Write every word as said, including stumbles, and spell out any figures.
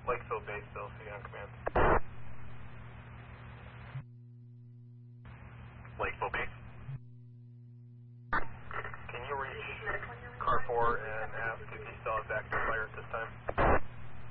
Lakeville Base still, see on command. Lakeville Base. Can you reach Car four and ask if he still has active fire at this time?